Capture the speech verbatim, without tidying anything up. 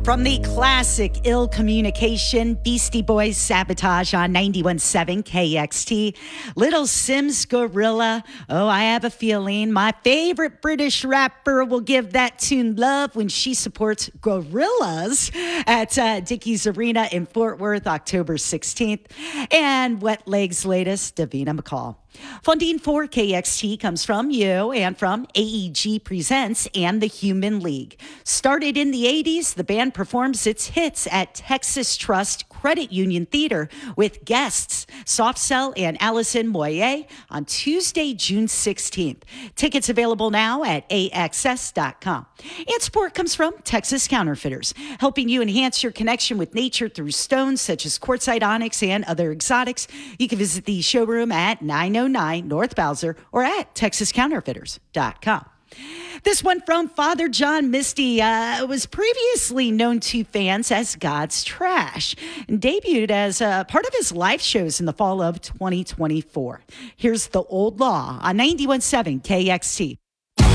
From the classic Ill Communication, Beastie Boys Sabotage on ninety-one point seven K X T, Little Sims Gorilla, oh, I have a feeling my favorite British rapper will give that tune love when she supports Gorillaz at uh, Dickies Arena in Fort Worth, October sixteenth, and Wet Legs' latest, Davina McCall. Funding for K X T comes from you and from A E G Presents and the Human League. Started in the eighties, the band performs its hits at Texas Trust Credit Union Theater with guests Soft Cell and Allison Moyer on Tuesday, June sixteenth. Tickets available now at A X S dot com. And support comes from Texas Counterfeiters, helping you enhance your connection with nature through stones such as quartzite, onyx, and other exotics. You can visit the showroom at nine oh nine North Bowser or at Texas Counterfeiters dot com. This one from Father John Misty uh, was previously known to fans as God's Trash and debuted as a part of his live shows in the fall of twenty twenty-four. Here's The Old Law on ninety-one point seven K X T.